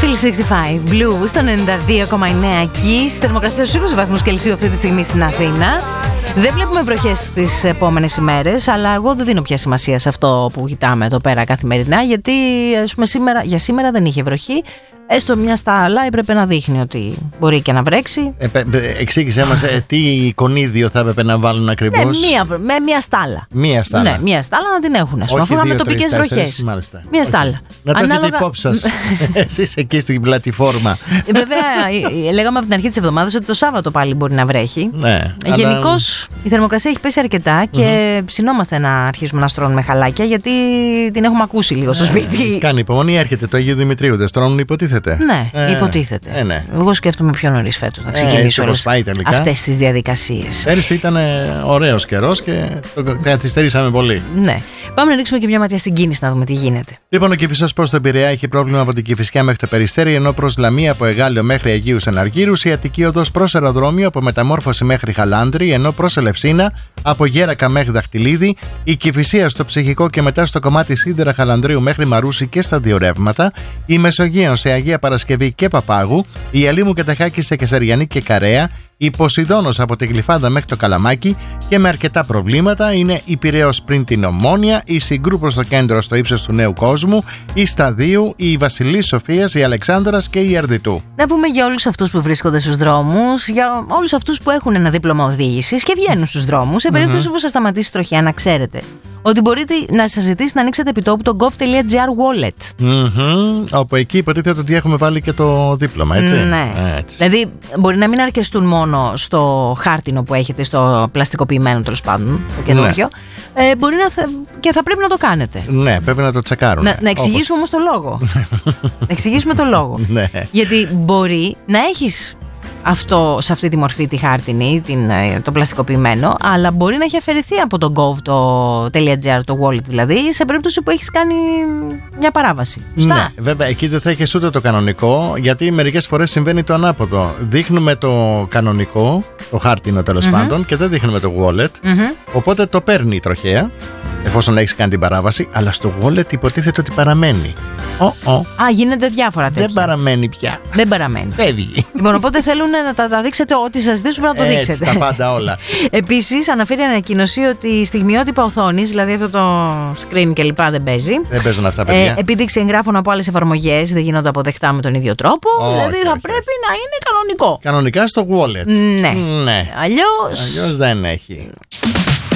Still 65 Blue στο 92,9 εκεί. Στη θερμοκρασία στους 20 βαθμούς Κελσίου αυτή τη στιγμή στην Αθήνα. Δεν βλέπουμε βροχές τις επόμενες ημέρες, αλλά εγώ δεν δίνω πια σημασία σε αυτό που κοιτάμε εδώ πέρα καθημερινά, γιατί ας πούμε, για σήμερα δεν είχε βροχή. Έστω μια στάλα έπρεπε να δείχνει ότι μπορεί και να βρέξει. Εξήγησέ μας τι εικονίδιο θα έπρεπε να βάλουν ακριβώς. Με μια στάλα. Μία στάλα. Ναι, μια στάλα να την έχουν. Αφού είχαμε τοπικές βροχές. Μια στάλα. Να το έχετε υπόψη σας. Εσείς εκεί στην πλατφόρμα. Βέβαια, λέγαμε από την αρχή της εβδομάδας ότι το Σάββατο πάλι μπορεί να βρέχει. Ναι, γενικώς η θερμοκρασία έχει πέσει αρκετά και ψινόμαστε να αρχίσουμε να στρώνουμε χαλάκια, γιατί την έχουμε ακούσει λίγο στο σπίτι. Κάνει υπομονή, έρχεται το Αγίου Δημητρίου. Δεν στρώνουν, υποτίθεται. Ναι, υποτίθεται. Ναι. Εγώ σκέφτομαι πιο νωρίς φέτος να ξεκινήσω αυτές τις διαδικασίες. Πέρυσι ήταν ωραίος καιρός και το καθυστερήσαμε πολύ. Ναι. Πάμε να ρίξουμε και μια ματιά στην κίνηση να δούμε τι γίνεται. Λοιπόν, ο Κηφισός προς τον Πειραιά έχει πρόβλημα από την Κηφισιά μέχρι το Περιστέρι, ενώ προς Λαμία από Εγάλεο μέχρι Αγίους Εναργύρους, η Αττική οδός προς Αεροδρόμιο από Μεταμόρφωση μέχρι Χαλάνδρη, ενώ προς Ελευσίνα από Γέρακα μέχρι Δαχτυλίδη, η Κηφισία στο Ψυχικό και μετά στο κομμάτι Σίδερα Χαλανδρίου μέχρι Μαρούση και στα δύο ρεύματα, η Μεσογείων σε Αγία Παρασκευή και Παπάγου, η Ελίμου και Ταχάκη σε Κεσαριανή και Καρέα, η Ποσειδώνος από την Γλυφάδα μέχρι το Καλαμάκι και με αρκετά προβλήματα είναι η Πειραιώς πριν την Ομόνια, η Συγκρού προς το κέντρο στο ύψος του Νέου Κόσμου, η Σταδίου, η Βασιλής Σοφίας, η Αλεξάνδρας και η Αρδιτού. Να πούμε για όλους αυτούς που βρίσκονται στους δρόμους, για όλους αυτούς που έχουν ένα δίπλωμα οδήγησης και βγαίνουν στους δρόμους, σε περίπτωση που σας σταματήσει τροχιά, να ξέρετε ότι μπορείτε να σας ζητήσει να ανοίξετε επιτόπου το gov.gr wallet. Όπου εκεί υποτίθεται ότι έχουμε βάλει και το δίπλωμα, έτσι. Ναι. Έτσι. Δηλαδή, μπορεί να μην αρκεστούν μόνο στο χάρτινο που έχετε, στο πλαστικοποιημένο τέλος πάντων, το καινούριο. Ναι. Μπορεί και θα πρέπει να το κάνετε. Ναι, πρέπει να το τσεκάρουν. Να εξηγήσουμε όμως το λόγο. Να εξηγήσουμε το λόγο. Ναι. Γιατί μπορεί να έχεις αυτό, σε αυτή τη μορφή τη χάρτινη, το πλαστικοποιημένο, αλλά μπορεί να έχει αφαιρεθεί από το gov.gr, το wallet δηλαδή, σε περίπτωση που έχεις κάνει μια παράβαση. Σωστά. Ναι, βέβαια εκεί δεν θα έχεις ούτε το κανονικό, γιατί μερικές φορές συμβαίνει το ανάποδο. Δείχνουμε το κανονικό, το χάρτινο τέλος πάντων, και δεν δείχνουμε το wallet, οπότε το παίρνει η τροχέα, εφόσον έχεις κάνει την παράβαση, αλλά στο wallet υποτίθεται ότι παραμένει. Γίνεται διάφορα τέτοια. Δεν παραμένει πια. Δεν παραμένει. Φεύγει. Λοιπόν, οπότε θέλουν να τα δείξετε, ό,τι σας ζητήσουν να το δείξετε. Έτσι, τα πάντα όλα. Επίσης, αναφέρει ανακοίνωση ότι στιγμιότυπα οθόνης, δηλαδή αυτό το screen κλπ. Δεν παίζει. Δεν παίζουν αυτά, παιδιά. Επίδειξη εγγράφων από άλλες εφαρμογές δεν γίνονται αποδεκτά με τον ίδιο τρόπο. Δηλαδή θα πρέπει να είναι κανονικό. Κανονικά στο wallet. Ναι. Αλλιώς δεν έχει.